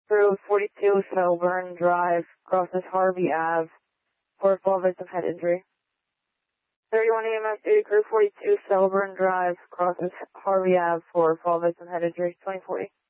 Crew 42 Selburn Drive, crosses Harvey Ave, for fall victim head injury. 31 EMS duty, crew 42 Selburn Drive, crosses Harvey Ave for fall victim head injury, 2040.